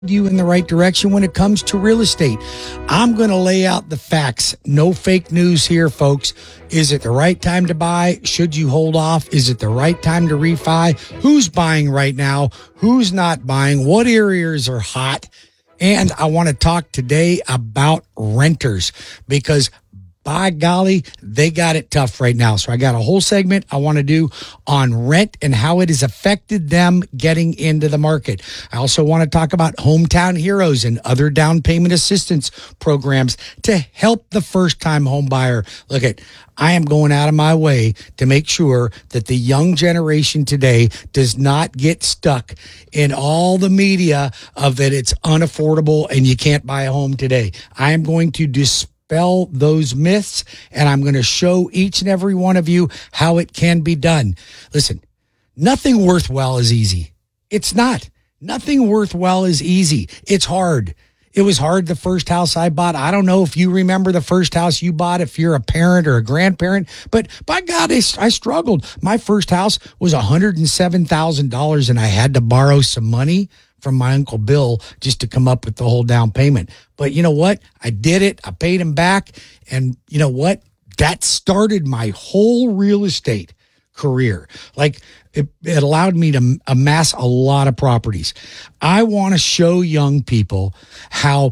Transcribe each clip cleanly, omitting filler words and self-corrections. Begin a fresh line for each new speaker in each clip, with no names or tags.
you in the right direction when it comes to real estate. I'm going to lay out the facts. No fake news here, folks. Is it the right time to buy? Should you hold off? Is it the right time to refi? Who's buying right now? Who's not buying? What areas are hot? And I want to talk today about renters because by golly, they got it tough right now. So I got a whole segment I want to do on rent and how it has affected them getting into the market. I also want to talk about Hometown Heroes and other down payment assistance programs to help the first-time home buyer. Look at, I am going out of my way to make sure that the young generation today does not get stuck in all the media of that it's unaffordable and you can't buy a home today. I am going to dispel those myths, and I'm going to show each and every one of you how it can be done. Listen, nothing worthwhile is easy. It's not. Nothing worthwhile is easy. It's hard. It was hard the first house I bought. I don't know if you remember the first house you bought, if you're a parent or a grandparent, but by God, I struggled. My first house was $107,000, and I had to borrow some money from my Uncle Bill just to come up with the whole down payment. But you know what? I did it. I paid him back. And you know what? That started my whole real estate career. Like it allowed me to amass a lot of properties. I want to show young people how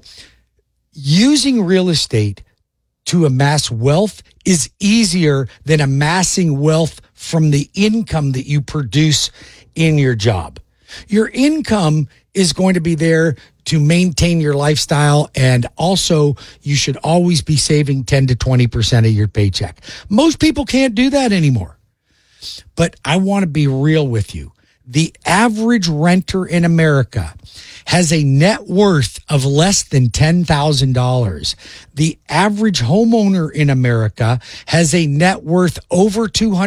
using real estate to amass wealth is easier than amassing wealth from the income that you produce in your job. Your income is going to be there to maintain your lifestyle, and also you should always be saving 10 to 20% of your paycheck. Most people can't do that anymore. But I want to be real with you. The average renter in America has a net worth of less than $10,000. The average homeowner in America has a net worth over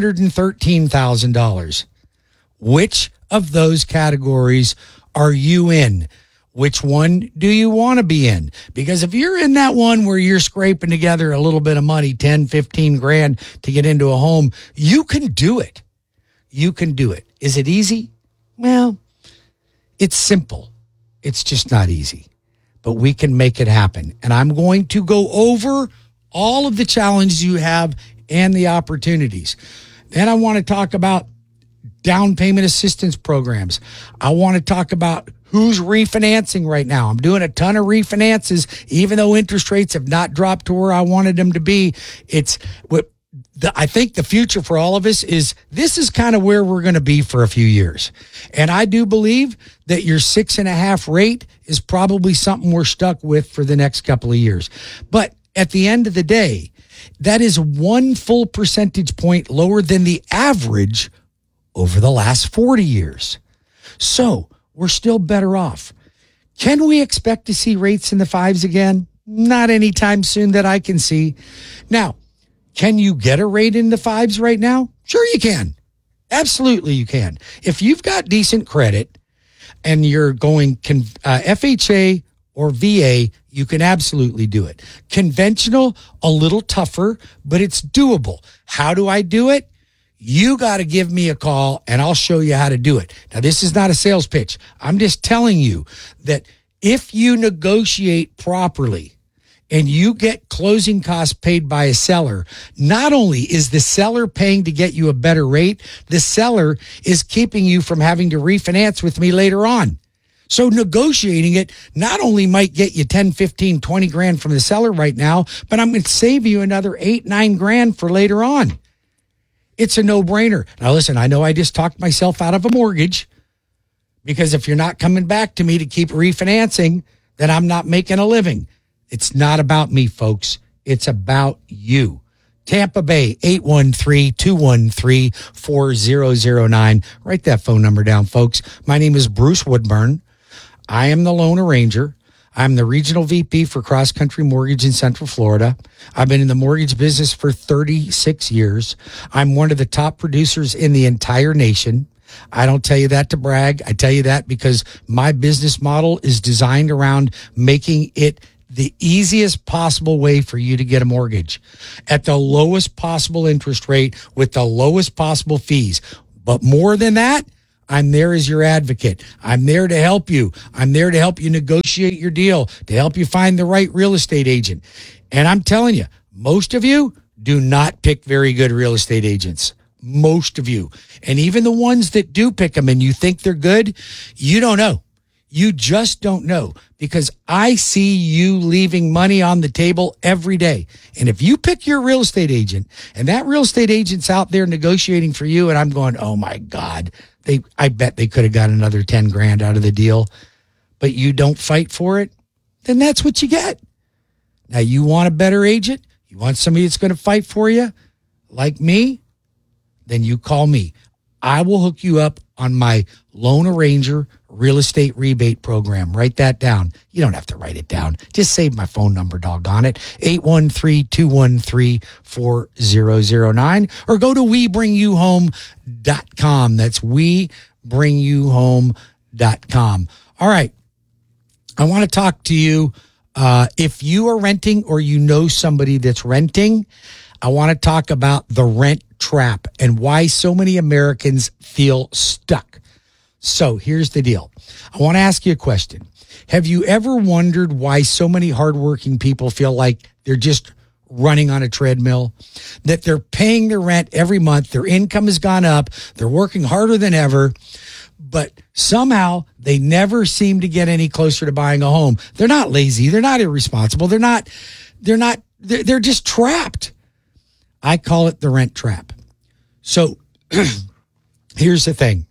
$213,000. Which of those categories are you in? Which one do you want to be in? Because if you're in that one where you're scraping together a little bit of money, 10, 15 grand to get into a home, you can do it. You can do it. Is it easy? Well, it's simple. It's just not easy. But we can make it happen. And I'm going to go over all of the challenges you have and the opportunities. Then I want to talk about down payment assistance programs. I want to talk about who's refinancing right now. I'm doing a ton of refinances, even though interest rates have not dropped to where I wanted them to be. It's what I think the future for all of us is this is kind of where we're going to be for a few years. And I do believe that your 6.5 rate is probably something we're stuck with for the next couple of years. But at the end of the day, that is 1 full percentage point lower than the average over the last 40 years. So we're still better off. Can we expect to see rates in the 5s again? Not anytime soon that I can see. Now, can you get a rate in the 5s right now? Sure you can. Absolutely you can. If you've got decent credit and you're going FHA or VA, you can absolutely do it. Conventional, a little tougher, but it's doable. How do I do it? You got to give me a call and I'll show you how to do it. Now, this is not a sales pitch. I'm just telling you that if you negotiate properly and you get closing costs paid by a seller, not only is the seller paying to get you a better rate, the seller is keeping you from having to refinance with me later on. So negotiating it not only might get you 10, 15, 20 grand from the seller right now, but I'm going to save you another 8, 9 grand for later on. It's a no-brainer. Now, listen, I know I just talked myself out of a mortgage because if you're not coming back to me to keep refinancing, then I'm not making a living. It's not about me, folks. It's about you. Tampa Bay, 813-213-4009. Write that phone number down, folks. My name is Bruce Woodburn. I am the loan arranger. I'm the regional VP for Cross Country Mortgage in Central Florida. I've been in the mortgage business for 36 years. I'm one of the top producers in the entire nation. I don't tell you that to brag. I tell you that because my business model is designed around making it the easiest possible way for you to get a mortgage at the lowest possible interest rate with the lowest possible fees. But more than that, I'm there as your advocate. I'm there to help you. I'm there to help you negotiate your deal, to help you find the right real estate agent. And I'm telling you, most of you do not pick very good real estate agents. Most of you. And even the ones that do pick them and you think they're good, you don't know. You just don't know, because I see you leaving money on the table every day. And if you pick your real estate agent and that real estate agent's out there negotiating for you, and I'm going, oh my God, I bet they could have got another 10 grand out of the deal, but you don't fight for it, then that's what you get. Now, you want a better agent? You want somebody that's going to fight for you like me? Then you call me. I will hook you up on my Loan Arranger real estate rebate program. Write that down. You don't have to write it down. Just save my phone number, doggone it. 813-213-4009, or go to WeBringYouHome.com. That's WeBringYouHome.com. All right. I want to talk to you. If you are renting or you know somebody that's renting, I want to talk about the rent trap and why so many Americans feel stuck. So here's the deal. I want to ask you a question. Have you ever wondered why so many hardworking people feel like they're just running on a treadmill, that they're paying their rent every month, their income has gone up, they're working harder than ever, but somehow they never seem to get any closer to buying a home? They're not lazy. They're not irresponsible. They're just trapped. I call it the rent trap. So here's the thing.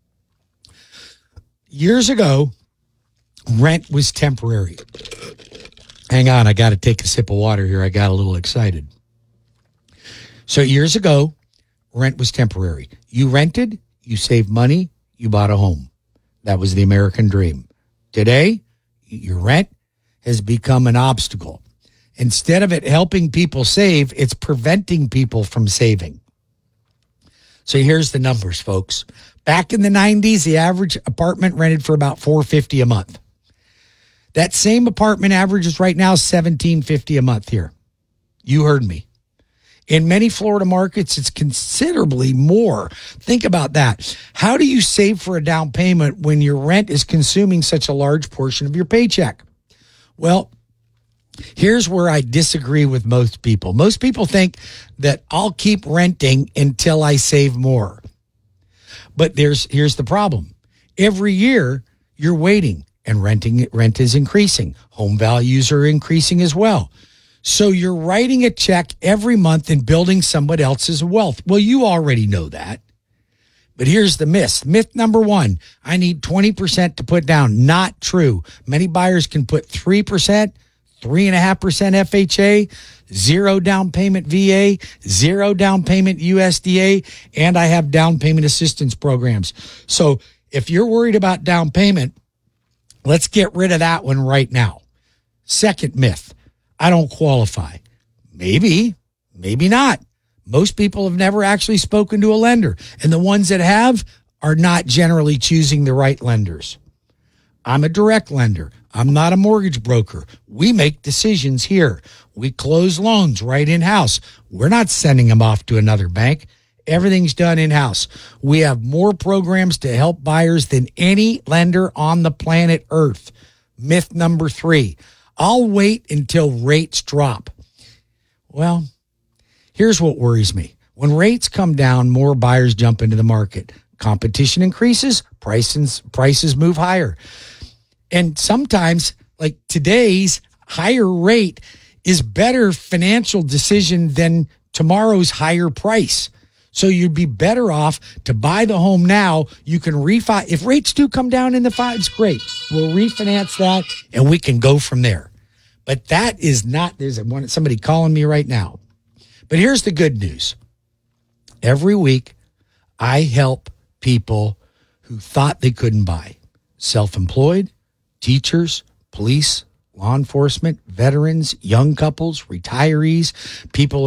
Years ago, rent was temporary. Hang on, I got to take a sip of water here. I got a little excited. So years ago, rent was temporary. You rented, you saved money, you bought a home. That was the American dream. Today, your rent has become an obstacle. Instead of it helping people save, it's preventing people from saving. So here's the numbers, folks. Back in the 90s, the average apartment rented for about $450 a month. That same apartment averages right now $1,750 a month here. You heard me. In many Florida markets, it's considerably more. Think about that. How do you save for a down payment when your rent is consuming such a large portion of your paycheck? Well, here's where I disagree with most people. Most people think that I'll keep renting until I save more. But here's the problem. Every year you're waiting and rent is increasing. Home values are increasing as well. So you're writing a check every month and building somebody else's wealth. Well, you already know that. But here's the myth. Myth number one, I need 20% to put down. Not true. Many buyers can put 3%, 3.5% FHA, 0 down payment VA, 0 down payment USDA, and I have down payment assistance programs. So if you're worried about down payment, let's get rid of that one right now. Second myth, I don't qualify. Maybe, maybe not. Most people have never actually spoken to a lender, and the ones that have are not generally choosing the right lenders. I'm a direct lender. I'm not a mortgage broker. We make decisions here. We close loans right in-house. We're not sending them off to another bank. Everything's done in-house. We have more programs to help buyers than any lender on the planet Earth. Myth number 3, I'll wait until rates drop. Well, here's what worries me. When rates come down, more buyers jump into the market. Competition increases, prices move higher. And sometimes, like today's higher rate is better financial decision than tomorrow's higher price. So you'd be better off to buy the home now. You can refi. If rates do come down in the 5s, great. We'll refinance that and we can go from there. But that is not, there's somebody calling me right now. But here's the good news. Every week, I help people who thought they couldn't buy. Self-employed, teachers, police, law enforcement, veterans, young couples, retirees, people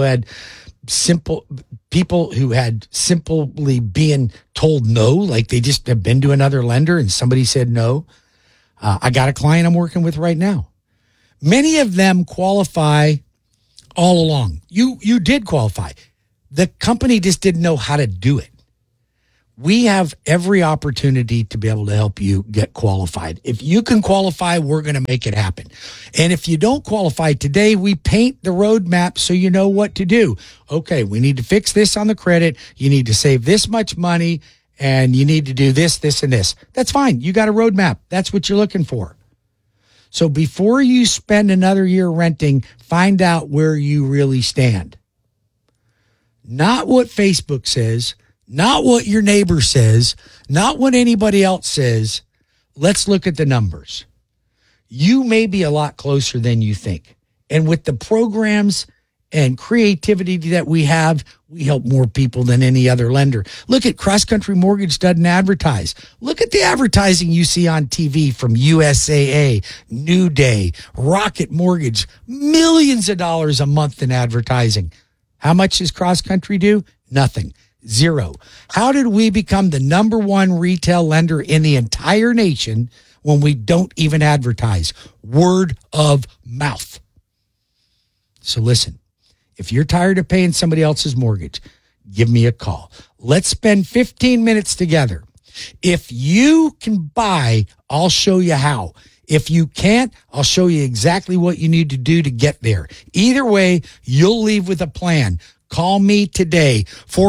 who had simply being told no, like they just have been to another lender and somebody said no. I got a client I'm working with right now. Many of them qualify all along. You did qualify. The company just didn't know how to do it. We have every opportunity to be able to help you get qualified. If you can qualify, we're going to make it happen. And if you don't qualify today, we paint the roadmap so you know what to do. Okay, we need to fix this on the credit. You need to save this much money, and you need to do this, this, and this. That's fine. You got a roadmap. That's what you're looking for. So before you spend another year renting, find out where you really stand. Not what Facebook says, not what your neighbor says, not what anybody else says. Let's look at the numbers. You may be a lot closer than you think. And with the programs and creativity that we have, we help more people than any other lender. Look at Cross Country Mortgage doesn't advertise. Look at the advertising you see on TV from USAA, New Day, Rocket Mortgage, millions of dollars a month in advertising. How much does Cross Country do? Nothing. Zero. How did we become the number one retail lender in the entire nation when we don't even advertise? Word of mouth. So listen, if you're tired of paying somebody else's mortgage, give me a call. Let's spend 15 minutes together. If you can buy, I'll show you how. If you can't, I'll show you exactly what you need to do to get there. Either way, you'll leave with a plan. Call me today,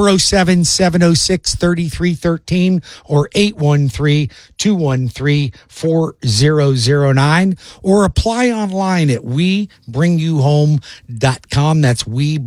407-706-3313 or 813-213-4009, or apply online at webringyouhome.com. That's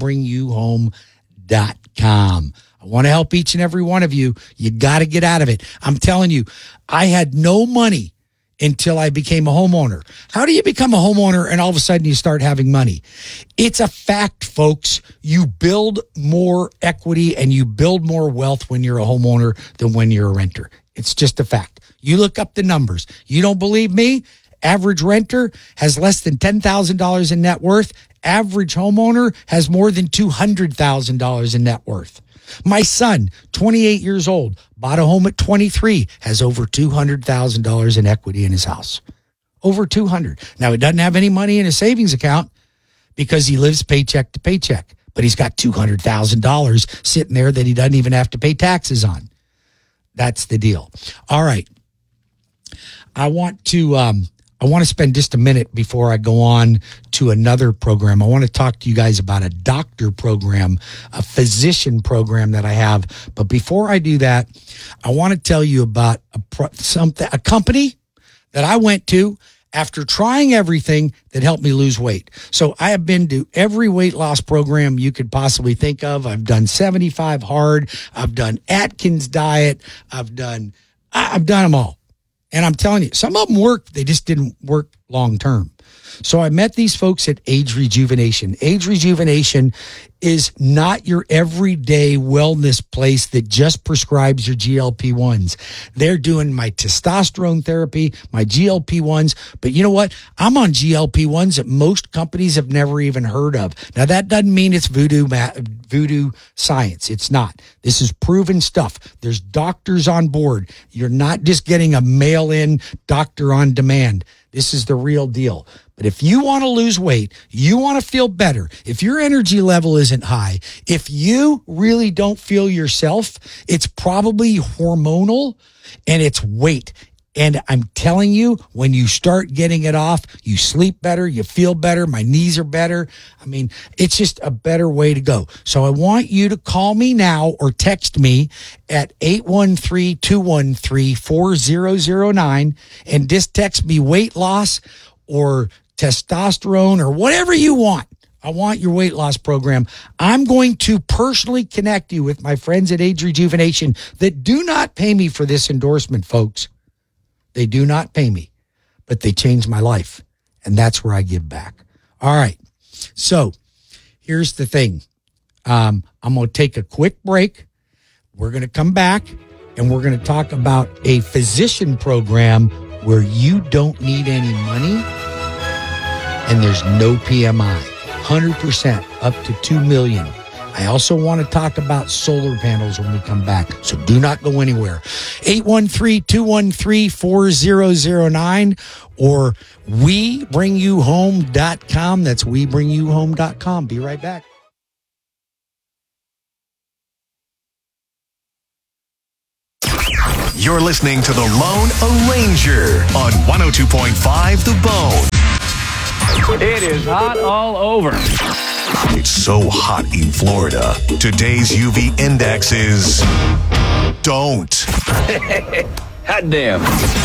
webringyouhome.com. I want to help each and every one of you. You got to get out of it. I'm telling you, I had no money until I became a homeowner. How do you become a homeowner and all of a sudden you start having money? It's a fact, folks. You build more equity and you build more wealth when you're a homeowner than when you're a renter. It's just a fact. You look up the numbers. You don't believe me? Average renter has less than $10,000 in net worth. Average homeowner has more than $200,000 in net worth. My son, 28 years old, bought a home at 23, has over $200,000 in equity in his house. Over 200. Now, he doesn't have any money in his savings account because he lives paycheck to paycheck, but he's got $200,000 sitting there that he doesn't even have to pay taxes on. That's the deal. All right. I want to spend just a minute before I go on to another program. I want to talk to you guys about a doctor program, a physician program that I have. But before I do that, I want to tell you about a company that I went to after trying everything that helped me lose weight. So I have been to every weight loss program you could possibly think of. I've done 75 hard. I've done Atkins diet. I've done them all. And I'm telling you, some of them worked. They just didn't work long term. So I met these folks at Age Rejuvenation. Age Rejuvenation is not your everyday wellness place that just prescribes your GLP-1s. They're doing my testosterone therapy, my GLP-1s. But you know what? I'm on GLP-1s that most companies have never even heard of. Now, that doesn't mean it's voodoo science. It's not. This is proven stuff. There's doctors on board. You're not just getting a mail-in doctor on demand. This is the real deal. But if you want to lose weight, you want to feel better, if your energy level isn't high, if you really don't feel yourself, it's probably hormonal and it's weight. And I'm telling you, when you start getting it off, you sleep better, you feel better, my knees are better. I mean, it's just a better way to go. So I want you to call me now or text me at 813-213-4009 and just text me weight loss or testosterone or whatever you want. I want your weight loss program. I'm going to personally connect you with my friends at Age Rejuvenation that do not pay me for this endorsement, folks. They do not pay me, but they changed my life, and that's where I give back. All right. So here's the thing. I'm going to take a quick break. We're going to come back, and we're going to talk about a physician program where you don't need any money and there's no PMI. 100% up to $2 million. I also want to talk about solar panels when we come back, so do not go anywhere. 813-213-4009 or webringyouhome.com. That's webringyouhome.com. Be right back.
You're listening to The Lone Arranger on 102.5 The Bone.
It is hot all over.
It's so hot in Florida. Today's UV index is... don't.
Hot damn.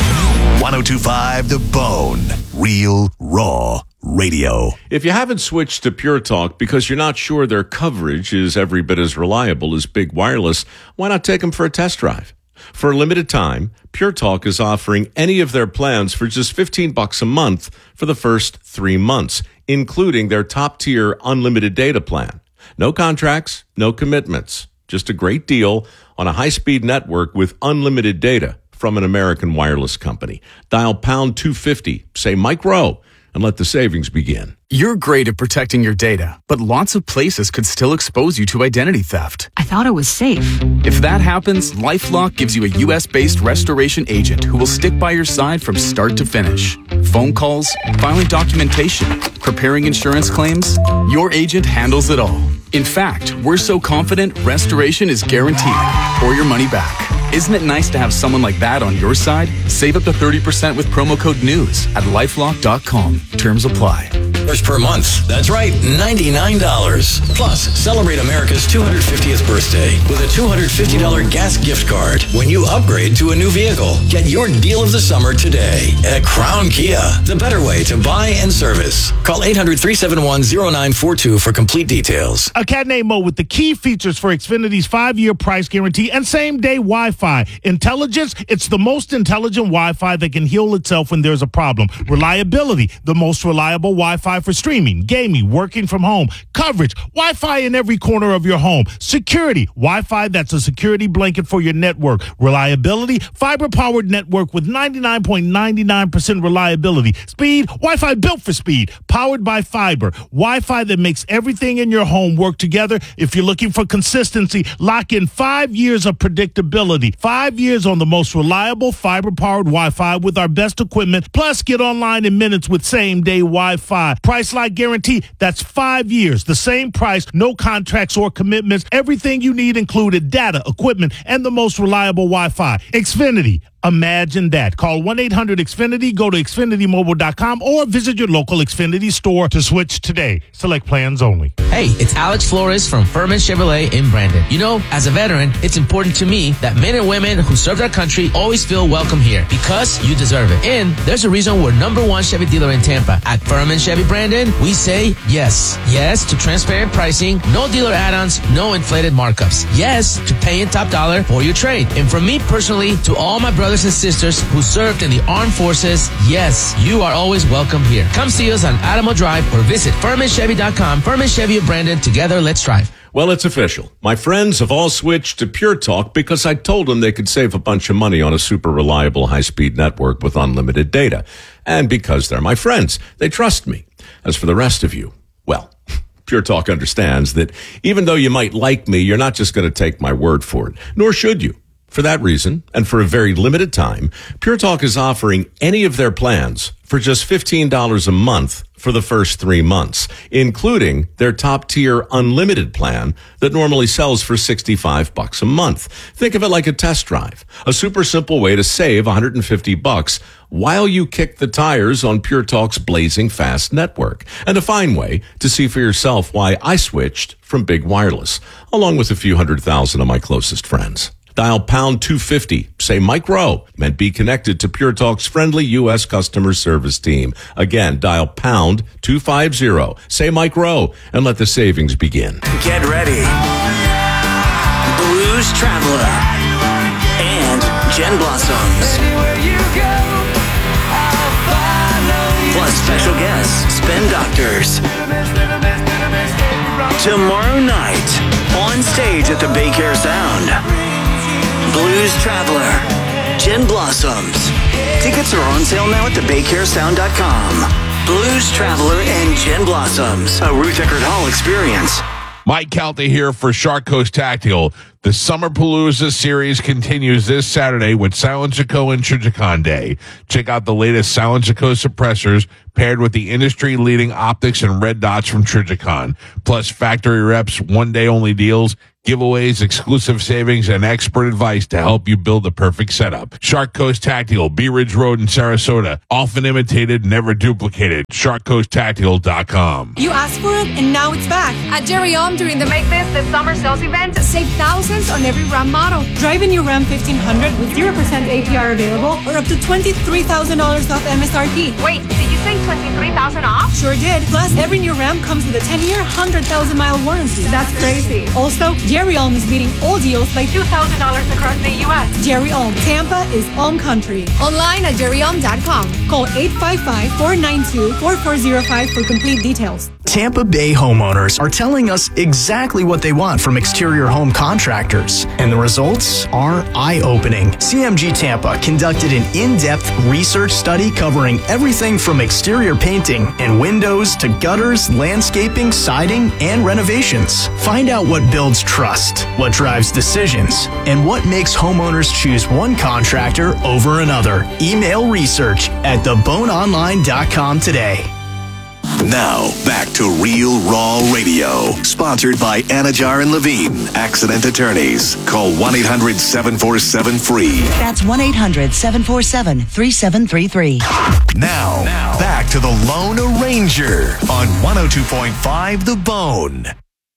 102.5 The Bone. Real, raw radio.
If you haven't switched to Pure Talk because you're not sure their coverage is every bit as reliable as Big Wireless, why not take them for a test drive? For a limited time, Pure Talk is offering any of their plans for just $15 a month for the first 3 months, including their top-tier unlimited data plan. No contracts, no commitments. Just a great deal on a high-speed network with unlimited data from an American wireless company. Dial pound 250, say Mike Rowe, and let the savings begin.
You're great at protecting your data, but lots of places could still expose you to identity theft.
I thought it was safe.
If that happens, LifeLock gives you a U.S.-based restoration agent who will stick by your side from start to finish. Phone calls, filing documentation, preparing insurance claims, your agent handles it all. In fact, we're so confident restoration is guaranteed or your money back. Isn't it nice to have someone like that on your side? Save up to 30% with promo code NEWS at LifeLock.com. Terms apply.
Per month. That's right, $99. Plus, celebrate America's 250th birthday with a $250 gas gift card when you upgrade to a new vehicle. Get your deal of the summer today at Crown Kia, the better way to buy and service. Call 800-371-0942 for complete details.
A cat named Mo with the key features for Xfinity's 5-year price guarantee and same-day Wi-Fi. Intelligence, it's the most intelligent Wi-Fi that can heal itself when there's a problem. Reliability, the most reliable Wi-Fi for streaming, gaming, working from home. Coverage, Wi-Fi in every corner of your home. Security, Wi-Fi that's a security blanket for your network. Reliability, fiber-powered network with 99.99% reliability. Speed, Wi-Fi built for speed, powered by fiber. Wi-Fi that makes everything in your home work together. If you're looking for consistency, lock in 5 years of predictability. 5 years on the most reliable fiber-powered Wi-Fi with our best equipment. Plus, get online in minutes with same-day Wi-Fi. Price like guarantee, that's 5 years. The same price, no contracts or commitments. Everything you need included, data, equipment, and the most reliable Wi-Fi. Xfinity. Imagine that. Call 1-800-XFINITY, go to XfinityMobile.com, or visit your local Xfinity store to switch today. Select plans only.
Hey, it's Alex Flores from Furman Chevrolet in Brandon. You know, as a veteran, it's important to me that men and women who served our country always feel welcome here because you deserve it. And there's a reason we're #1 Chevy dealer in Tampa. At Furman Chevy Brandon, we say yes. Yes to transparent pricing, no dealer add-ons, no inflated markups. Yes to paying top dollar for your trade. And from me personally to all my brothers and sisters who served in the armed forces, yes, you are always welcome here. Come see us on Adamo Drive or visit FurmanChevy.com. Furman Chevy of Brandon. Together, let's drive.
Well, it's official. My friends have all switched to Pure Talk because I told them they could save a bunch of money on a super reliable high-speed network with unlimited data. And because they're my friends, they trust me. As for the rest of you, well, Pure Talk understands that even though you might like me, you're not just going to take my word for it, nor should you. For that reason, and for a very limited time, Pure Talk is offering any of their plans for just $15 a month for the first 3 months, including their top-tier unlimited plan that normally sells for $65 a month. Think of it like a test drive, a super simple way to save $150 while you kick the tires on Pure Talk's blazing fast network, and a fine way to see for yourself why I switched from Big Wireless, along with a few 100,000 of my closest friends. Dial pound 250, say Mike Rowe, and be connected to Pure Talk's friendly U.S. customer service team. Again, dial pound 250, say Mike Rowe, and let the savings begin.
Get ready. Blues Traveler and Jen Blossoms. Plus special guests, Spin Doctors. Tomorrow night, on stage at the Baycare Sound. Blues Traveler, Jen Blossoms. Tickets are on sale now at thebaycaresound.com. Blues Traveler and Jen Blossoms, a Ruth Eckerd Hall experience.
Mike Calta here for Shark Coast Tactical. The Summer Palooza series continues this Saturday with Silence Co. and Trijicon Day. Check out the latest Silence Co. suppressors paired with the industry-leading optics and red dots from Trijicon. Plus factory reps, one-day-only deals, giveaways, exclusive savings, and expert advice to help you build the perfect setup. Shark Coast Tactical, Bee Ridge Road in Sarasota. Often imitated, never duplicated. SharkCoastTactical.com.
You asked for it, and now it's back. At Jerry Om, during the Make This the Summer Sales Event, save thousands on every Ram model. Drive in your Ram 1500 with 0% APR available, or up to $23,000 off MSRP. Wait, did you say $23,000 off? Sure did. Plus, every new Ram comes with a 10-year, 100,000-mile warranty. That's crazy. Also, Jerry Om is beating all deals by $2,000 across the U.S. Jerry Om, Tampa is Om Country. Online at jerryom.com. Call 855-492-4405 for complete details.
Tampa Bay homeowners are telling us exactly what they want from exterior home contractors, and the results are eye-opening. CMG Tampa conducted an in-depth research study covering everything from exterior painting and windows to gutters, landscaping, siding, and renovations. Find out what builds trust, what drives decisions, and what makes homeowners choose one contractor over another. Email research at theboneonline.com today.
Now, back to Real Raw Radio. Sponsored by Anajar and Levine, Accident Attorneys. Call 1-800-747-FREE.
That's 1-800-747-3733.
Now, back to the Lone Ranger on 102.5 The Bone.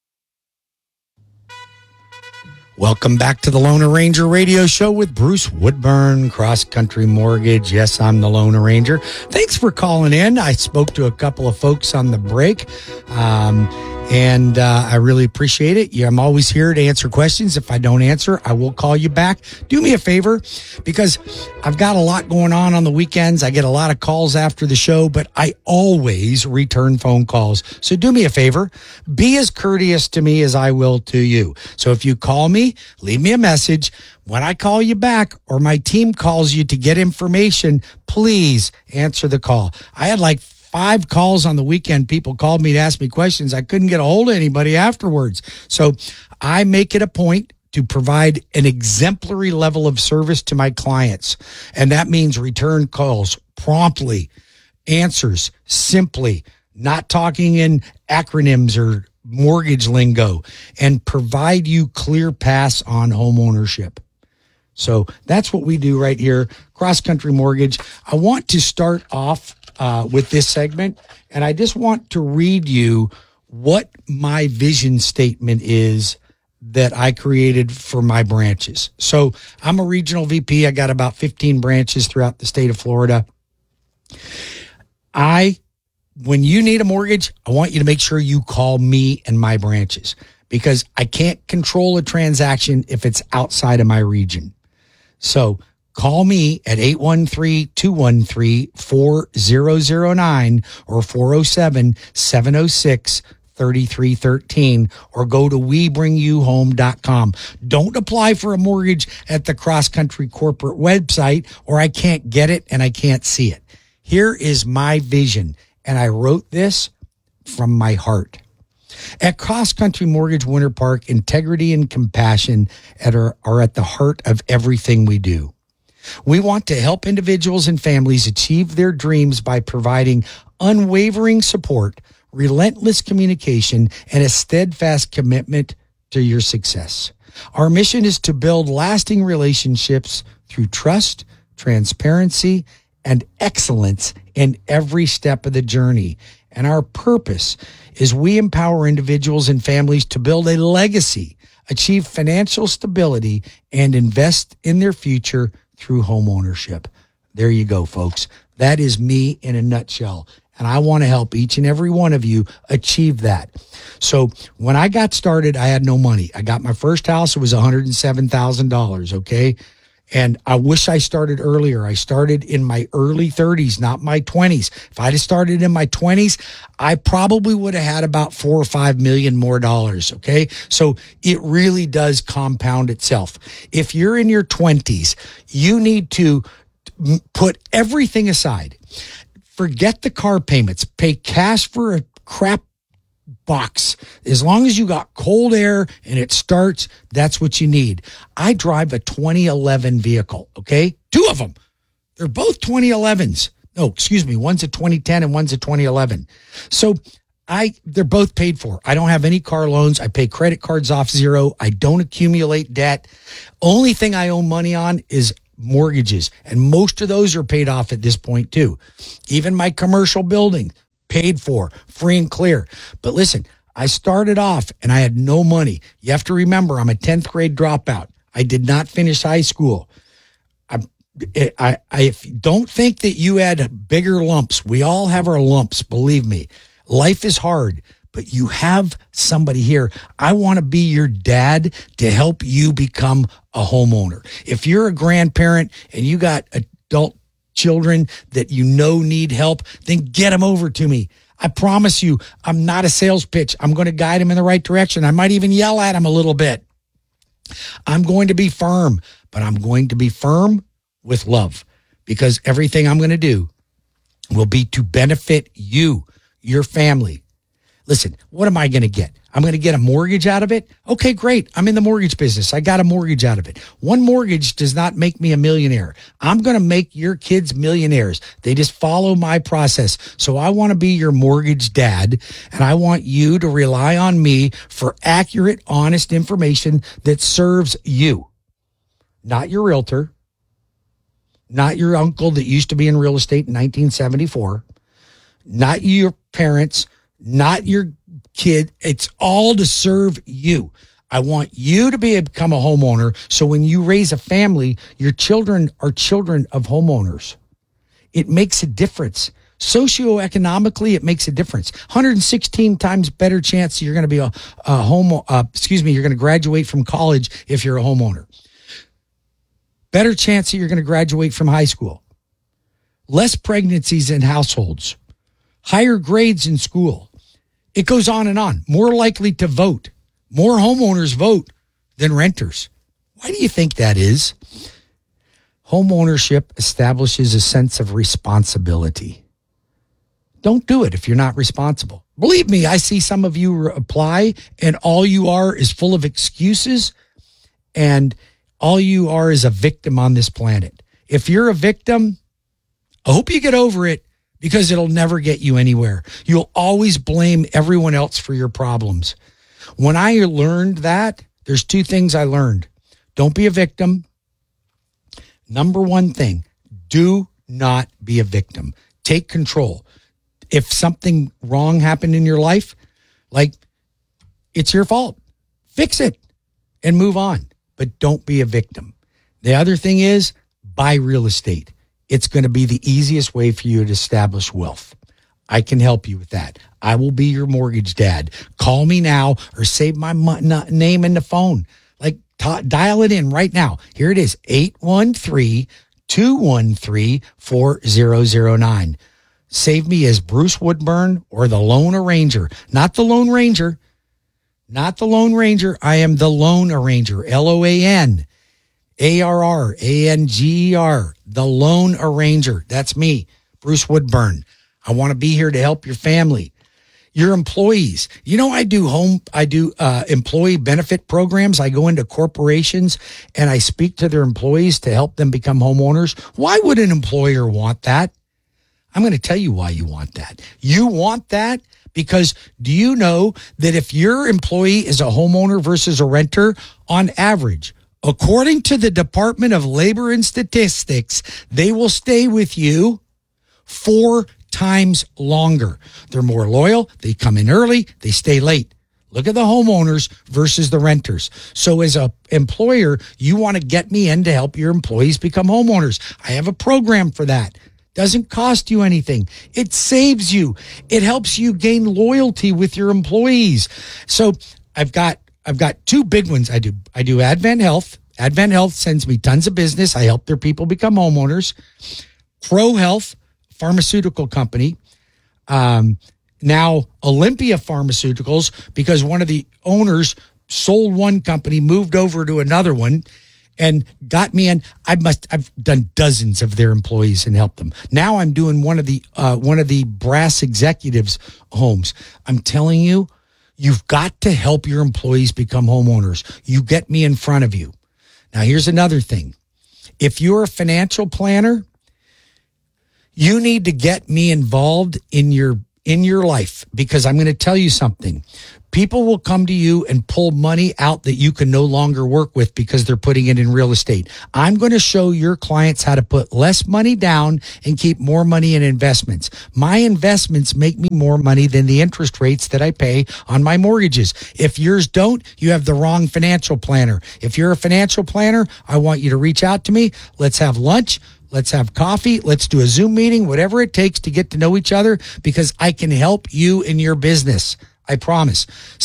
Welcome back to the Lone Ranger Radio Show with Bruce Woodburn, Cross Country Mortgage. Yes, I'm the Lone Ranger. Thanks for calling in. I spoke to a couple of folks on the break, and I really appreciate it. Yeah, I'm always here to answer questions. If I don't answer, I will call you back. Do me a favor, because I've got a lot going on the weekends. I get a lot of calls after the show, but I always return phone calls. So do me a favor. Be as courteous to me as I will to you. So if you call me, leave me a message. When I call you back or my team calls you to get information, please answer the call. I had like 5 calls on the weekend. People called me to ask me questions. I couldn't get a hold of anybody afterwards. So I make it a point to provide an exemplary level of service to my clients. And that means return calls promptly, answers simply, not talking in acronyms or mortgage lingo, and provide you clear paths on home ownership. So that's what we do right here, Cross Country Mortgage. I want to start off with this segment, and I just want to read you what my vision statement is that I created for my branches. So I'm a regional VP. I got about 15 branches throughout the state of Florida. When you need a mortgage, I want you to make sure you call me and my branches, because I can't control a transaction if it's outside of my region. So call me at 813-213-4009 or 407-706-3313, or go to WeBringYouHome.com. Don't apply for a mortgage at the Cross Country corporate website, or I can't get it and I can't see it. Here is my vision, and I wrote this from my heart. At Cross Country Mortgage Winter Park, integrity and compassion are at the heart of everything we do. We want to help individuals and families achieve their dreams by providing unwavering support, relentless communication, and a steadfast commitment to your success. Our mission is to build lasting relationships through trust, transparency, and excellence in every step of the journey. And our purpose is we empower individuals and families to build a legacy, achieve financial stability, and invest in their future through home ownership. There you go, folks. That is me in a nutshell. And I want to help each and every one of you achieve that. So when I got started, I had no money. I got my first house. It was $107,000. Okay. And I wish I started earlier. I started in my early 30s, not my 20s. If I'd have started in my 20s, I probably would have had about $4 or $5 million more dollars. Okay. So it really does compound itself. If you're in your 20s, you need to put everything aside. Forget the car payments. Pay cash for a crap box. As long as you got cold air and it starts, that's what you need. I drive a 2011 vehicle, okay? 2 of them. They're both 2011s. No, excuse me. One's a 2010 and one's a 2011. So they're both paid for. I don't have any car loans. I pay credit cards off zero. I don't accumulate debt. Only thing I owe money on is mortgages. And most of those are paid off at this point too. Even my commercial building, paid for, free and clear. But listen, I started off and I had no money. You have to remember, I'm a 10th grade dropout. I did not finish high school. I don't think that you had bigger lumps. We all have our lumps, believe me. Life is hard, but you have somebody here. I want to be your dad to help you become a homeowner. If you're a grandparent and you got adult children that you know need help, then get them over to me. I promise you, I'm not a sales pitch. I'm going to guide them in the right direction. I might even yell at them a little bit. I'm going to be firm, but I'm going to be firm with love, because everything I'm going to do will be to benefit you, your family. Listen, what am I going to get? I'm going to get a mortgage out of it. Okay, great. I'm in the mortgage business. I got a mortgage out of it. One mortgage does not make me a millionaire. I'm going to make your kids millionaires. They just follow my process. So I want to be your mortgage dad, and I want you to rely on me for accurate, honest information that serves you, not your realtor, not your uncle that used to be in real estate in 1974, not your parents, not your kid. It's all to serve you. I want you to become a homeowner, so when you raise a family, your children are children of homeowners. It makes a difference. Socioeconomically, it makes a difference. 116 times better chance you're going to be you're going to graduate from college if you're a homeowner. Better chance that you're going to graduate from high school. Less pregnancies in households. Higher grades in school. It goes on and on. More likely to vote. More homeowners vote than renters. Why do you think that is? Home ownership establishes a sense of responsibility. Don't do it if you're not responsible. Believe me, I see some of you apply and all you are is full of excuses, and all you are is a victim on this planet. If you're a victim, I hope you get over it, because it'll never get you anywhere. You'll always blame everyone else for your problems. When I learned that, there's two things I learned. Don't be a victim. Number one thing, do not be a victim. Take control. If something wrong happened in your life, like, it's your fault. Fix it and move on. But don't be a victim. The other thing is, buy real estate. It's going to be the easiest way for you to establish wealth. I can help you with that. I will be your mortgage dad. Call me now or save my name in the phone. Like, dial it in right now. Here it is, 813-213-4009. Save me as Bruce Woodburn or the Lone Arranger. Not the Lone Ranger. Not the Lone Ranger. I am the Lone Arranger. LOANARRANGER. The Lone Arranger. That's me, Bruce Woodburn. I want to be here to help your family. Your employees. You know, I do employee benefit programs. I go into corporations and I speak to their employees to help them become homeowners. Why would an employer want that? I'm going to tell you why you want that. You want that because do you know that if your employee is a homeowner versus a renter, on average, according to the Department of Labor and Statistics, they will stay with you 4 times longer. They're more loyal. They come in early. They stay late. Look at the homeowners versus the renters. So as an employer, you want to get me in to help your employees become homeowners. I have a program for that. Doesn't cost you anything. It saves you. It helps you gain loyalty with your employees. So I've got 2 big ones. I do Advent Health. Advent Health sends me tons of business. I help their people become homeowners. Pro Health, pharmaceutical company. Now Olympia Pharmaceuticals, because one of the owners sold one company, moved over to another one, and got me in. I've done dozens of their employees and helped them. Now I'm doing one of the brass executives' homes. I'm telling you, you've got to help your employees become homeowners. You get me in front of you. Now here's another thing. If you're a financial planner, you need to get me involved in your in your life, because I'm going to tell you something. People will come to you and pull money out that you can no longer work with because they're putting it in real estate. I'm going to show your clients how to put less money down and keep more money in investments. My investments make me more money than the interest rates that I pay on my mortgages. If yours don't, you have the wrong financial planner. If you're a financial planner, I want you to reach out to me. Let's have lunch. Let's have coffee. Let's do a Zoom meeting, whatever it takes to get to know each other, because I can help you in your business. I promise.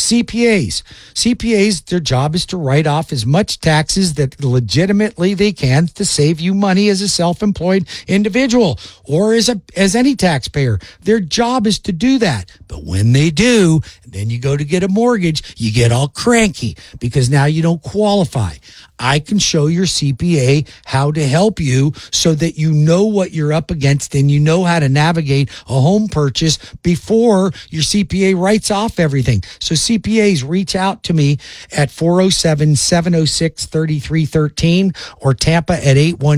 CPAs, their job is to write off as much taxes that legitimately they can to save you money as a self-employed individual or as any taxpayer. Their job is to do that. But when they do, then you go to get a mortgage, you get all cranky because now you don't qualify. I can show your CPA how to help you so that you know what you're up against and you know how to navigate a home purchase before your CPA writes off everything. So CPAs, reach out to me at 407-706-3313 or Tampa at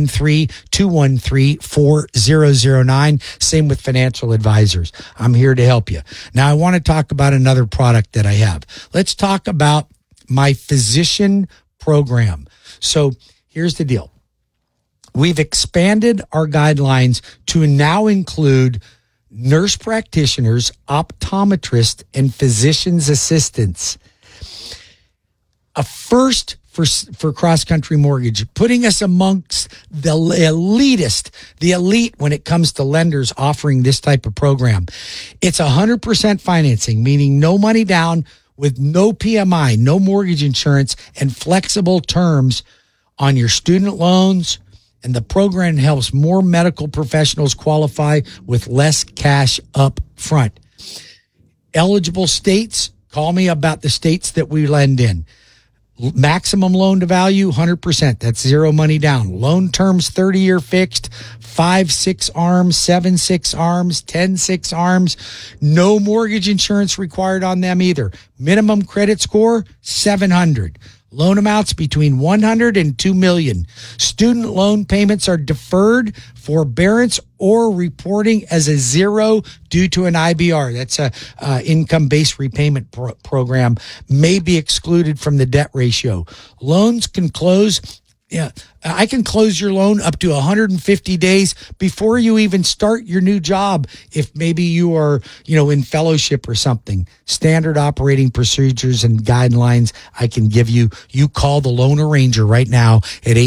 813-213-4009. Same with financial advisors. I'm here to help you. Now I want to talk about another product that I have. Let's talk about my physician program. So here's the deal. We've expanded our guidelines to now include nurse practitioners, optometrists, and physician's assistants. A first for Cross Country Mortgage, putting us amongst the elite when it comes to lenders offering this type of program. It's 100% financing, meaning no money down, with no PMI, no mortgage insurance, and flexible terms on your student loans. And the program helps more medical professionals qualify with less cash up front. Eligible states, call me about the states that we lend in. Maximum loan to value, 100%. That's zero money down. Loan terms, 30-year fixed, 5-6 arms, 7-6 arms, 10-6 arms. No mortgage insurance required on them either. Minimum credit score, 700. Loan amounts between $100 and $2 million. Student loan payments are deferred, forbearance, or reporting as a zero due to an IBR. That's a income-based repayment program. May be excluded from the debt ratio. Loans can close. Yeah, I can close your loan up to 150 days before you even start your new job. If maybe you are, in fellowship or something. Standard operating procedures and guidelines I can give you. You call the loan arranger right now at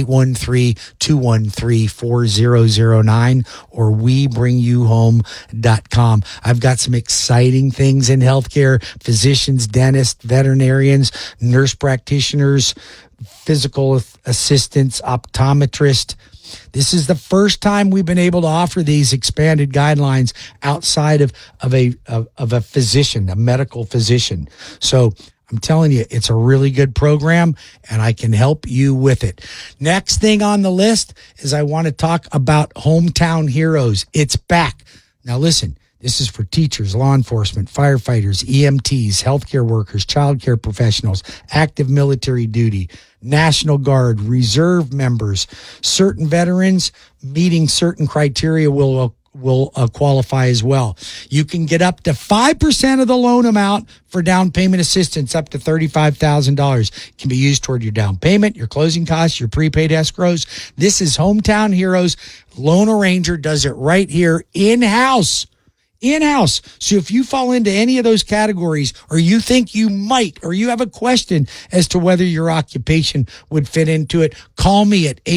813-213-4009 or WeBringYouHome.com. I've got some exciting things in healthcare: physicians, dentists, veterinarians, nurse practitioners, physical assistants, optometrist. This is the first time we've been able to offer these expanded guidelines outside of a physician, a medical physician. So I'm telling you, it's a really good program, and I can help you with it. Next thing on the list is I want to talk about Hometown Heroes. It's back. Now listen. This is for teachers, law enforcement, firefighters, EMTs, healthcare workers, childcare professionals, active military duty, National Guard, reserve members. Certain veterans meeting certain criteria will qualify as well. You can get up to 5% of the loan amount for down payment assistance, up to $35,000. It can be used toward your down payment, your closing costs, your prepaid escrows. This is Hometown Heroes. Loan Arranger does it right here in-house. In-house. So if you fall into any of those categories, or you think you might, or you have a question as to whether your occupation would fit into it, call me at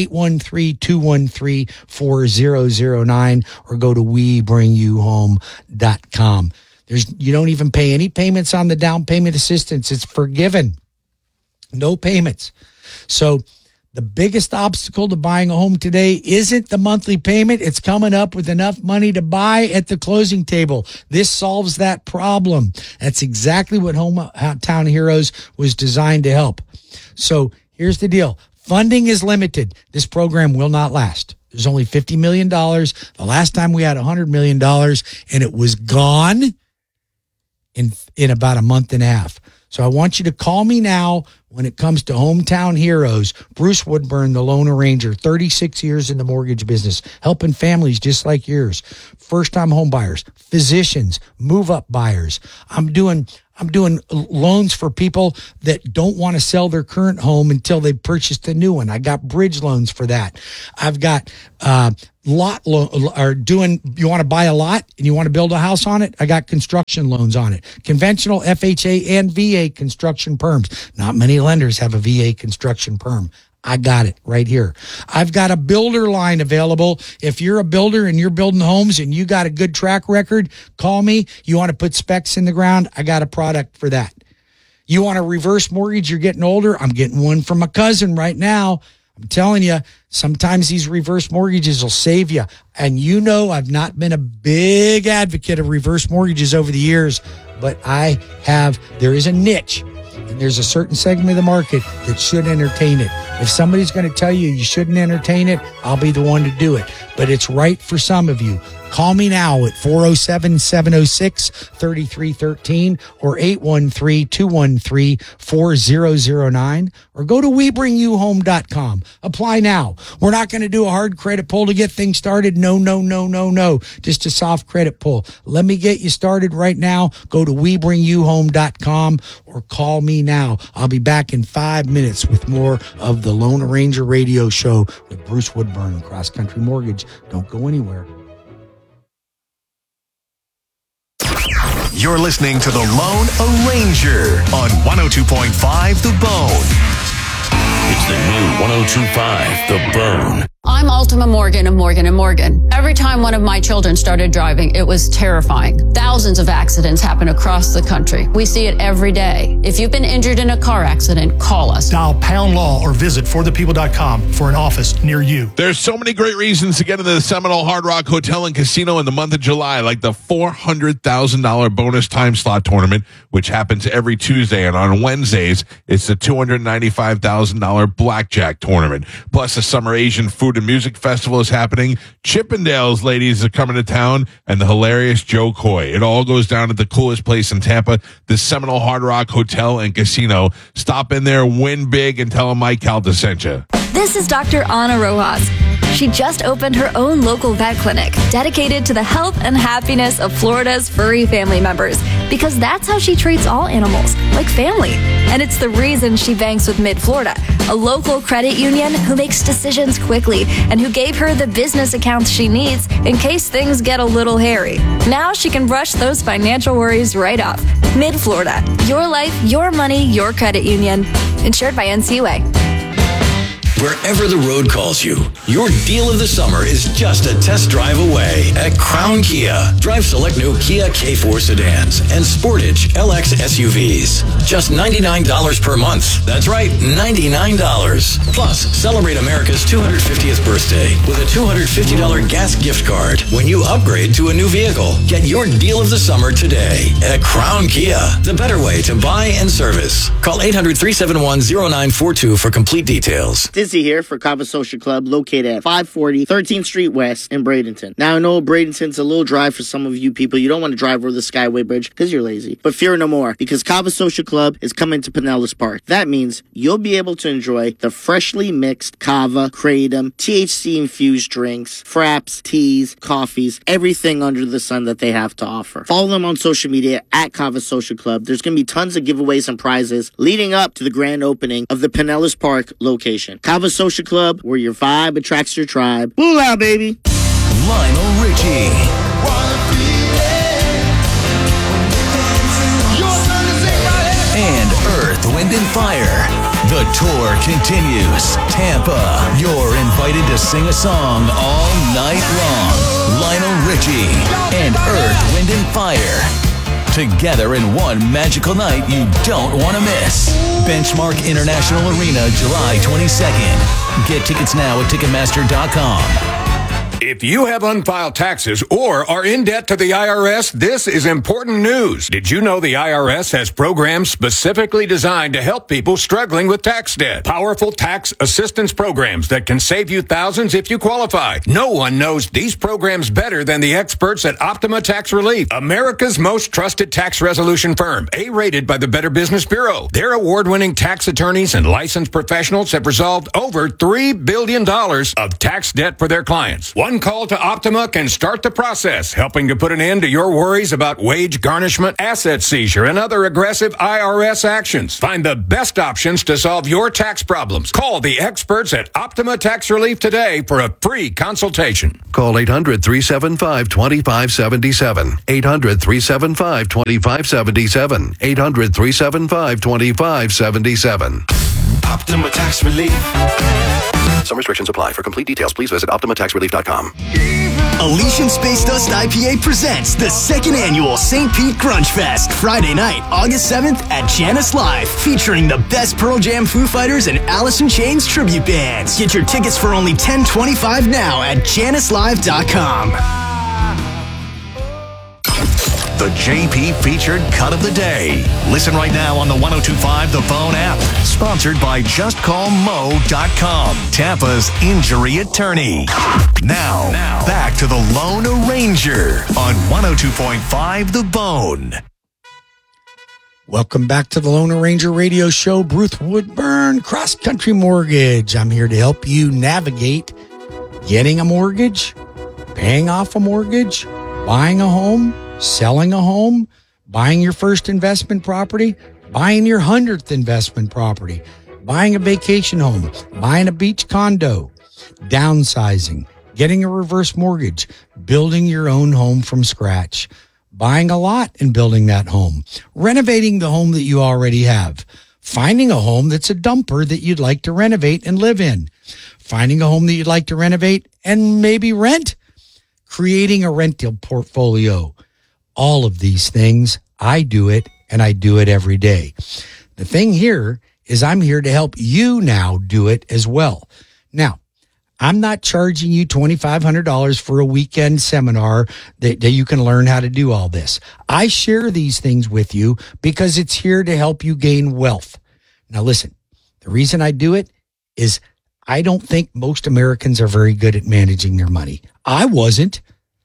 813-213-4009 or go to WeBringYouHome.com. You don't even pay any payments on the down payment assistance. It's forgiven. No payments. So the biggest obstacle to buying a home today isn't the monthly payment. It's coming up with enough money to buy at the closing table. This solves that problem. That's exactly what Hometown Heroes was designed to help. So here's the deal. Funding is limited. This program will not last. There's only $50 million. The last time we had $100 million, and it was gone in about a month and a half. So I want you to call me now when it comes to hometown heroes, Bruce Woodburn, the Lone Ranger, 36 years in the mortgage business, helping families just like yours, first-time home buyers, physicians, move-up buyers. I'm doing loans for people that don't want to sell their current home until they've purchased a new one. I got bridge loans for that. I've got lot loan, you want to buy a lot and you want to build a house on it? I got construction loans on it. Conventional FHA and VA construction perms. Not many lenders have a VA construction perm. I got it right here. I've got a builder line available. If you're a builder and you're building homes and you got a good track record, call me. You want to put specs in the ground? I got a product for that. You want a reverse mortgage? You're getting older? I'm getting one from a cousin right now. I'm telling you, sometimes these reverse mortgages will save you. And you know, I've not been a big advocate of reverse mortgages over the years, but there is a niche. And there's a certain segment of the market that should entertain it. If somebody's going to tell you you shouldn't entertain it, I'll be the one to do it. But it's right for some of you. Call me now at 407-706-3313 or 813-213-4009 or go to WeBringYouHome.com. Apply now. We're not going to do a hard credit pull to get things started. No. Just a soft credit pull. Let me get you started right now. Go to WeBringYouHome.com or call me now. I'll be back in 5 minutes with more of the Lone Ranger Radio Show with Bruce Woodburn, Cross Country Mortgage. Don't go anywhere.
You're listening to The Lone Ranger on 102.5 The Bone.
It's the new 102.5 The Bone.
I'm Ultima Morgan of Morgan & Morgan. Every time one of my children started driving, it was terrifying. Thousands of accidents happen across the country. We see it every day. If you've been injured in a car accident, call us.
Dial pound law or visit forthepeople.com for an office near you.
There's so many great reasons to get into the Seminole Hard Rock Hotel and Casino in the month of July, like the $400,000 bonus time slot tournament, which happens every Tuesday. And on Wednesdays, it's the $295,000 blackjack tournament. Plus, the Summer Asian Food and Music Festival is happening. Chippendales ladies are coming to town, and the hilarious Joe Coy. It all goes down at the coolest place in Tampa, the Seminole Hard Rock Hotel and Casino. Stop in there, win big, and tell them Mike Calda sent you.
This is Dr. Ana Rojas. She just opened her own local vet clinic dedicated to the health and happiness of Florida's furry family members, because that's how she treats all animals, like family. And it's the reason she banks with Mid-Florida, a local credit union who makes decisions quickly and who gave her the business accounts she needs in case things get a little hairy. Now she can brush those financial worries right off. Mid-Florida, your life, your money, your credit union. Insured by NCUA.
Wherever the road calls you, your deal of the summer is just a test drive away at Crown Kia. Drive select new Kia K4 sedans and Sportage LX SUVs. Just $99 per month. That's right, $99. Plus, celebrate America's 250th birthday with a $250 gas gift card when you upgrade to a new vehicle. Get your deal of the summer today at Crown Kia. The better way to buy and service. Call 800-371-0942 for complete details.
Dizzy here for Cava Social Club, located at 540 13th Street West in Bradenton. Now, I know Bradenton's a little drive for some of you people. You don't want to drive over the Skyway Bridge because you're lazy. But fear no more, because Cava Social Club is coming to Pinellas Park. That means you'll be able to enjoy the freshly mixed Cava, Kratom, THC-infused drinks, fraps, teas, coffees, everything under the sun that they have to offer. Follow them on social media at Cava Social Club. There's going to be tons of giveaways and prizes leading up to the grand opening of the Pinellas Park location. Cava Social Club, where your vibe attracts your tribe. Boo out, baby.
Lionel Richie. And Earth, Wind & Fire. The tour continues. Tampa, you're invited to sing a song all night long. Lionel Richie and Earth, Wind & Fire. Together in one magical night you don't want to miss. Benchmark International Arena, July 22nd. Get tickets now at Ticketmaster.com.
If you have unfiled taxes or are in debt to the IRS, this is important news. Did you know the IRS has programs specifically designed to help people struggling with tax debt? Powerful tax assistance programs that can save you thousands if you qualify. No one knows these programs better than the experts at Optima Tax Relief, America's most trusted tax resolution firm, A-rated by the Better Business Bureau. Their award-winning tax attorneys and licensed professionals have resolved over $3 billion of tax debt for their clients. One call to Optima can start the process, helping to put an end to your worries about wage garnishment, asset seizure, and other aggressive IRS actions. Find the best options to solve your tax problems. Call the experts at Optima Tax Relief today for a free consultation.
Call 800-375-2577. 800-375-2577. 800-375-2577.
Optima Tax Relief.
Some restrictions apply. For complete details, please visit OptimaTaxRelief.com.
Elysian Space Dust IPA presents the second annual St. Pete Grunge Fest, Friday night, August 7th at Janice Live, featuring the best Pearl Jam, Foo Fighters, and Alice in Chains tribute bands. Get your tickets for only $10.25 now at JaniceLive.com.
The JP Featured Cut of the Day. Listen right now on the 102.5 The Phone app. Sponsored by JustCallMo.com, Tampa's injury attorney. Now, back to the Lone Ranger on 102.5 The Bone.
Welcome back to the Lone Ranger Radio Show. Bruce Woodburn, Cross Country Mortgage. I'm here to help you navigate getting a mortgage, paying off a mortgage, buying a home, selling a home, buying your first investment property, buying your 100th investment property, buying a vacation home, buying a beach condo, downsizing, getting a reverse mortgage, building your own home from scratch, buying a lot and building that home, renovating the home that you already have, finding a home that's a dumper that you'd like to renovate and live in, finding a home that you'd like to renovate and maybe rent, creating a rental portfolio. All of these things, I do it, and I do it every day. The thing here is I'm here to help you now do it as well. Now, I'm not charging you $2,500 for a weekend seminar that you can learn how to do all this. I share these things with you because it's here to help you gain wealth. Now, listen, the reason I do it is I don't think most Americans are very good at managing their money. I wasn't.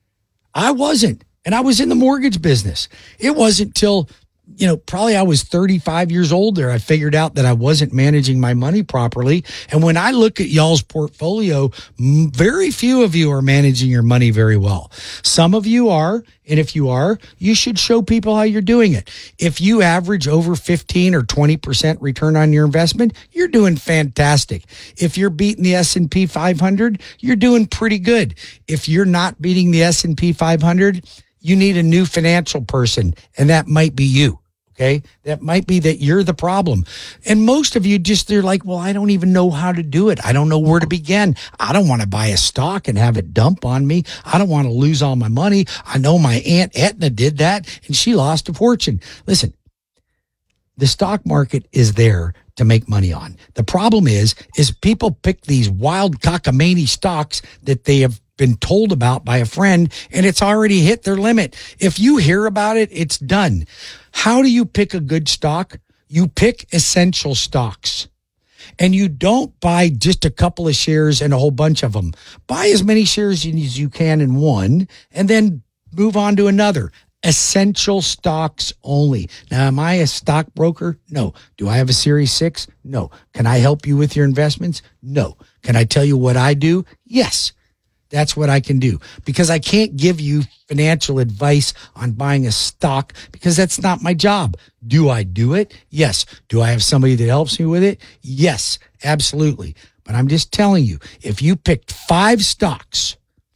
And I was in the mortgage business. It wasn't till, probably I was 35 years old there. I figured out that I wasn't managing my money properly. And when I look at y'all's portfolio, very few of you are managing your money very well. Some of you are. And if you are, you should show people how you're doing it. If you average over 15 or 20% return on your investment, you're doing fantastic. If you're beating the S&P 500, you're doing pretty good. If you're not beating the S&P 500, you need a new financial person, and that might be you. Okay. That might be that you're the problem. And most of you they're like, well, I don't even know how to do it. I don't know where to begin. I don't want to buy a stock and have it dump on me. I don't want to lose all my money. I know my Aunt Etna did that and she lost a fortune. Listen, the stock market is there to make money on. The problem is people pick these wild cockamamie stocks that they have been told about by a friend and it's already hit their limit. If you hear about it, it's done. How do you pick a good stock? You pick essential stocks. And you don't buy just a couple of shares and a whole bunch of them. Buy as many shares as you can in one and then move on to another. Essential stocks only. Now, am I a stockbroker? No. Do I have a Series 6? No. Can I help you with your investments? No. Can I tell you what I do? Yes. That's what I can do because I can't give you financial advice on buying a stock because that's not my job. Do I do it? Yes. Do I have somebody that helps me with it? Yes, absolutely. But I'm just telling you, if you picked five stocks,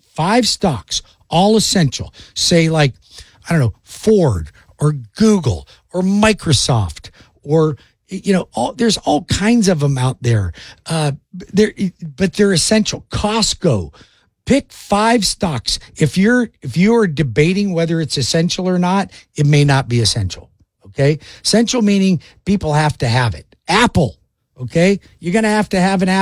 all essential, say like, I don't know, Ford or Google or Microsoft or there's all kinds of them out there. But they're essential. Costco. Pick five stocks. If you're debating whether it's essential or not, it may not be essential. Okay. Essential meaning people have to have it. Apple. Okay. You're going to have an Apple.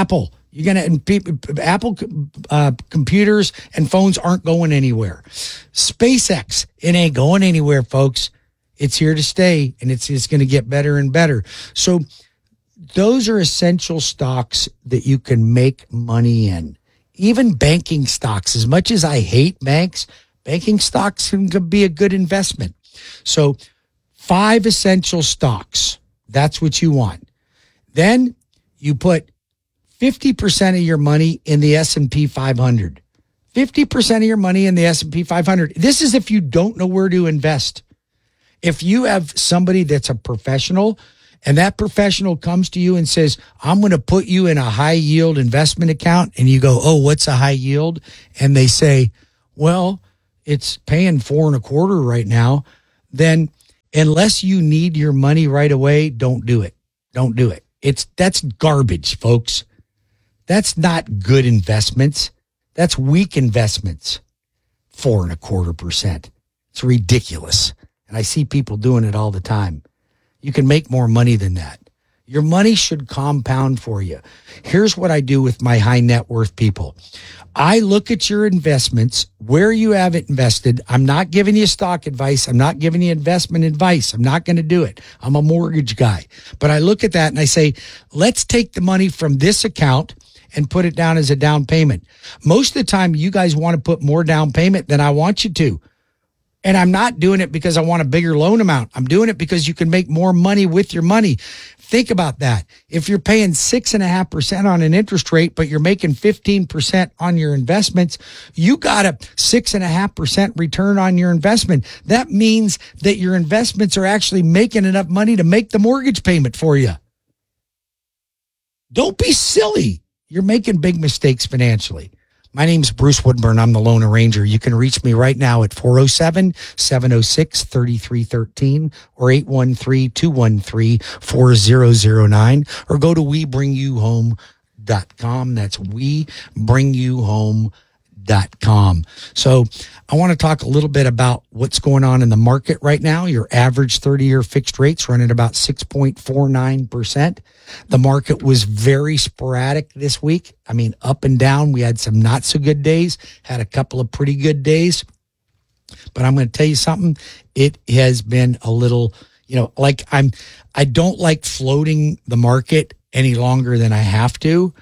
Apple computers and phones aren't going anywhere. SpaceX, it ain't going anywhere, folks. It's here to stay, and it's going to get better and better. So those are essential stocks that you can make money in. Even banking stocks, as much as I hate banks, banking stocks can be a good investment. So 5 essential stocks. That's what you want. Then you put 50% of your money in the S&P 500. 50% of your money in the S&P 500. This is if you don't know where to invest. If you have somebody that's a professional and that professional comes to you and says, I'm going to put you in a high yield investment account, and you go, oh, what's a high yield? And they say, well, it's paying 4.25% right now. Then unless you need your money right away, don't do it. Don't do it. That's garbage, folks. That's not good investments. That's weak investments. 4.25%. It's ridiculous. And I see people doing it all the time. You can make more money than that. Your money should compound for you. Here's what I do with my high net worth people. I look at your investments, where you have it invested. I'm not giving you stock advice. I'm not giving you investment advice. I'm not going to do it. I'm a mortgage guy. But I look at that and I say, let's take the money from this account and put it down as a down payment. Most of the time, you guys want to put more down payment than I want you to. And I'm not doing it because I want a bigger loan amount. I'm doing it because you can make more money with your money. Think about that. If you're paying 6.5% on an interest rate, but you're making 15% on your investments, you got a 6.5% return on your investment. That means that your investments are actually making enough money to make the mortgage payment for you. Don't be silly. You're making big mistakes financially. My name's Bruce Woodburn. I'm the Lone Ranger. You can reach me right now at 407-706-3313 or 813-213-4009 or go to WeBringYouHome.com. That's WeBringYouHome.com. So I want to talk a little bit about what's going on in the market right now. Your average 30-year fixed rates running about 6.49%. The market was very sporadic this week. I mean, up and down. We had some not so good days, had a couple of pretty good days. But I'm going to tell you something. It has been a little, I don't like floating the market any longer than I have to.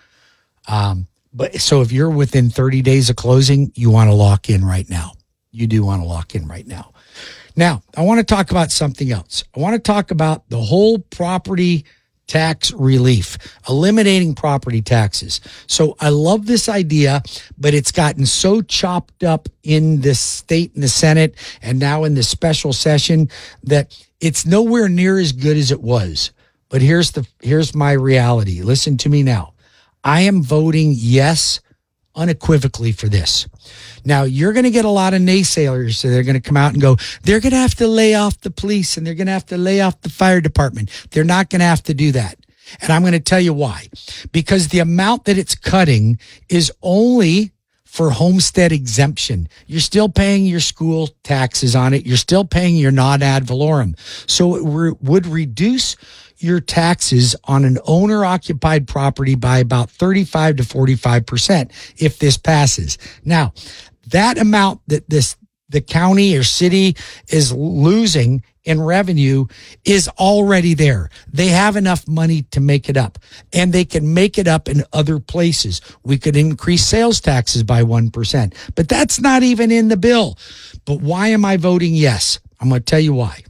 But so if you're within 30 days of closing, you want to lock in right now. You do want to lock in right now. Now, I want to talk about something else. I want to talk about the whole property tax relief, eliminating property taxes. So I love this idea, but it's gotten so chopped up in the state and the Senate and now in the special session that it's nowhere near as good as it was. But here's my reality. Listen to me now. I am voting yes unequivocally for this. Now, you're going to get a lot of naysayers. So they're going to come out and go, they're going to have to lay off the police and they're going to have to lay off the fire department. They're not going to have to do that. And I'm going to tell you why. Because the amount that it's cutting is only for homestead exemption. You're still paying your school taxes on it. You're still paying your non ad valorem. So it would reduce your taxes on an owner-occupied property by about 35 to 45% if this passes. Now, that amount that the county or city is losing in revenue is already there. They have enough money to make it up, and they can make it up in other places. We could increase sales taxes by 1%, but that's not even in the bill. But why am I voting yes? I'm going to tell you why.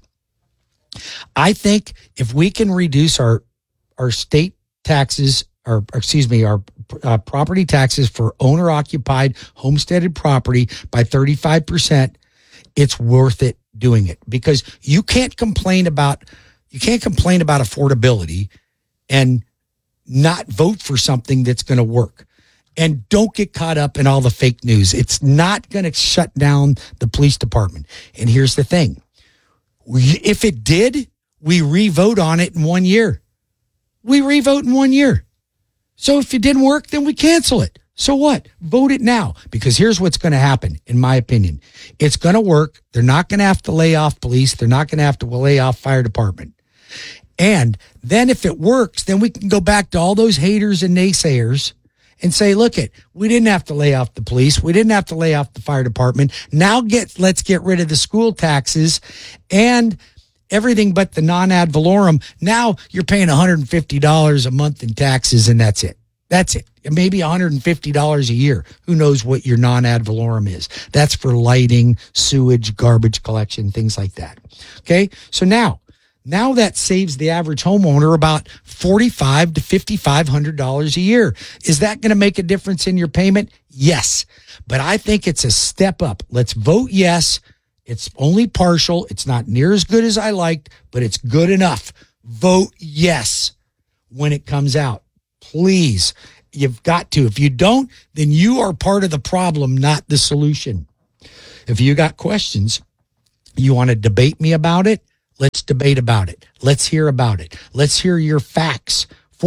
I think if we can reduce our state taxes, our property taxes for owner-occupied homesteaded property by 35%, it's worth it doing it, because you can't complain about affordability and not vote for something that's going to work. And don't get caught up in all the fake news. It's not going to shut down the police department. And here's the thing. If it did, we re-vote on it in 1 year. We re-vote in 1 year. So if it didn't work, then we cancel it. So what? Vote it now. Because here's what's going to happen, in my opinion. It's going to work. They're not going to have to lay off police. They're not going to have to lay off fire department. And then if it works, then we can go back to all those haters and naysayers and say, look we didn't have to lay off the police. We didn't have to lay off the fire department. Now let's get rid of the school taxes and everything but the non-ad valorem. Now you're paying $150 a month in taxes, and that's it. That's it. Maybe $150 a year. Who knows what your non-ad valorem is? That's for lighting, sewage, garbage collection, things like that. Okay? So now that saves the average homeowner about $4,500 to $5,500 a year. Is that going to make a difference in your payment? Yes. But I think it's a step up. Let's vote yes. It's only partial. It's not near as good as I liked, but it's good enough. Vote yes when it comes out. Please, you've got to. If you don't, then you are part of the problem, not the solution. If you got questions, you want to debate me about it, let's debate about it. Let's hear about it. Let's hear your facts.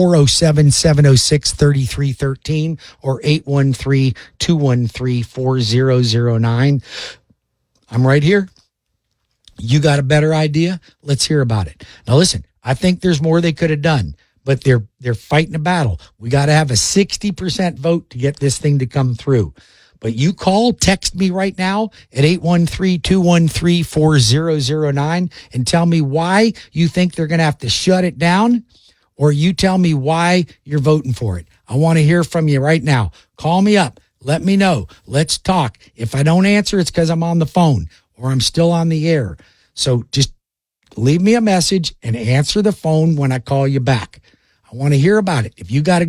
407-706-3313 or 813-213-4009. I'm right here. You got a better idea? Let's hear about it. Now listen, I think there's more they could have done, but they're fighting a battle. We got to have a 60% vote to get this thing to come through. But you text me right now at 813-213-4009 and tell me why you think they're going to have to shut it down, or you tell me why you're voting for it. I want to hear from you right now. Call me up. Let me know. Let's talk. If I don't answer, it's because I'm on the phone or I'm still on the air. So just leave me a message and answer the phone when I call you back. I want to hear about it. If you got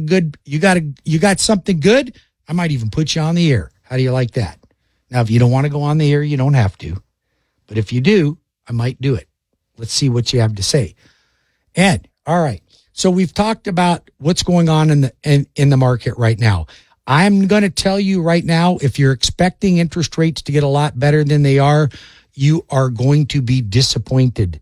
something good, I might even put you on the air. How do you like that? Now, if you don't want to go on the air, you don't have to. But if you do, I might do it. Let's see what you have to say. And all right. So we've talked about what's going on in the market right now. I'm going to tell you right now, if you're expecting interest rates to get a lot better than they are, you are going to be disappointed.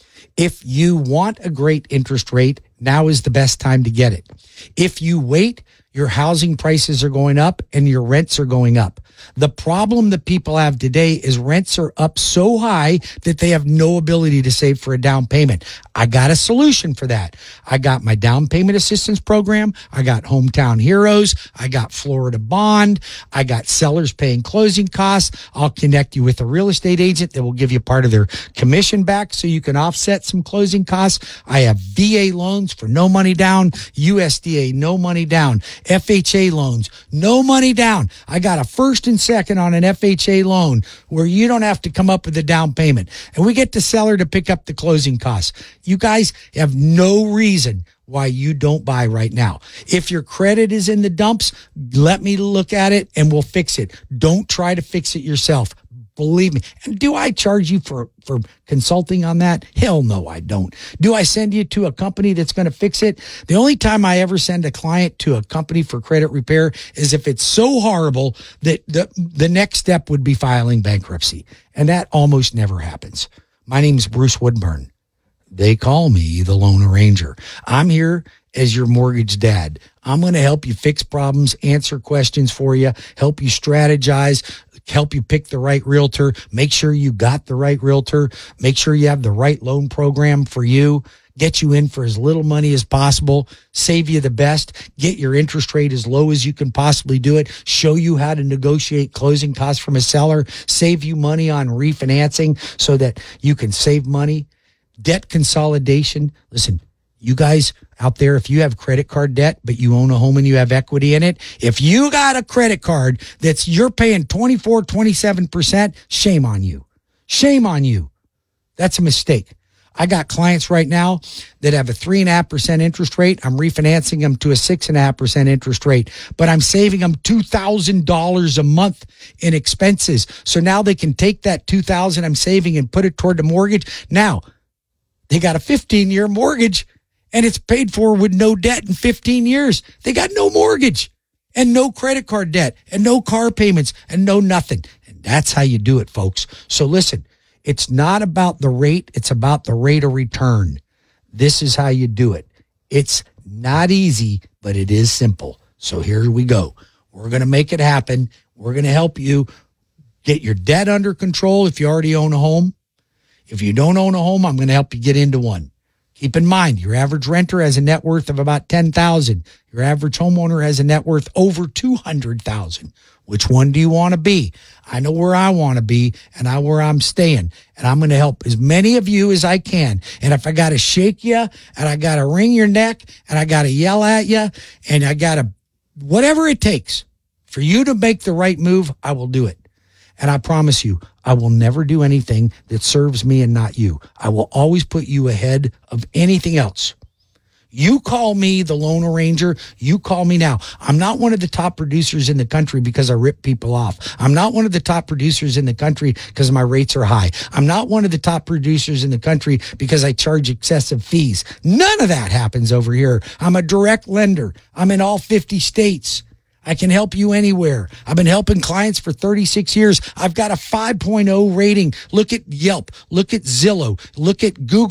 If you want a great interest rate, now is the best time to get it. If you wait, your housing prices are going up and your rents are going up. The problem that people have today is rents are up so high that they have no ability to save for a down payment. I got a solution for that. I got my down payment assistance program. I got Hometown Heroes. I got Florida Bond. I got sellers paying closing costs. I'll connect you with a real estate agent that will give you part of their commission back so you can offset some closing costs. I have VA loans for no money down, USDA, no money down, FHA loans, no money down. I got a first and second on an FHA loan where you don't have to come up with a down payment. And we get the seller to pick up the closing costs. You guys have no reason why you don't buy right now. If your credit is in the dumps, let me look at it and we'll fix it. Don't try to fix it yourself. Believe me. And do I charge you for consulting on that? Hell no, I don't. Do I send you to a company that's going to fix it? The only time I ever send a client to a company for credit repair is if it's so horrible that the next step would be filing bankruptcy. And that almost never happens. My name's Bruce Woodburn. They call me the Loan Arranger. I'm here as your mortgage dad. I'm going to help you fix problems, answer questions for you, help you strategize, help you pick the right realtor, make sure you got the right realtor, make sure you have the right loan program for you, get you in for as little money as possible, save you the best, get your interest rate as low as you can possibly do it, show you how to negotiate closing costs from a seller, save you money on refinancing so that you can save money. Debt consolidation. Listen, you guys out there, if you have credit card debt, but you own a home and you have equity in it, if you got a credit card you're paying 24, 27%, shame on you. Shame on you. That's a mistake. I got clients right now that have a 3.5% interest rate. I'm refinancing them to a 6.5% interest rate, but I'm saving them $2,000 a month in expenses. So now they can take that $2,000 I'm saving and put it toward the mortgage. Now, they got a 15-year mortgage, and it's paid for with no debt in 15 years. They got no mortgage and no credit card debt and no car payments and no nothing. And that's how you do it, folks. So listen, it's not about the rate. It's about the rate of return. This is how you do it. It's not easy, but it is simple. So here we go. We're going to make it happen. We're going to help you get your debt under control if you already own a home. If you don't own a home, I'm going to help you get into one. Keep in mind, your average renter has a net worth of about $10,000. Your average homeowner has a net worth over $200,000. Which one do you want to be? I know where I want to be, and where I'm staying. And I'm going to help as many of you as I can. And if I got to shake you, and I got to wring your neck, and I got to yell at you, and I got to, whatever it takes for you to make the right move, I will do it. And I promise you, I will never do anything that serves me and not you. I will always put you ahead of anything else. You call me the Lone Ranger. You call me now. I'm not one of the top producers in the country because I rip people off. I'm not one of the top producers in the country because my rates are high. I'm not one of the top producers in the country because I charge excessive fees. None of that happens over here. I'm a direct lender. I'm in all 50 states. I can help you anywhere. I've been helping clients for 36 years. I've got a 5.0 rating. Look at Yelp. Look at Zillow. Look at Google.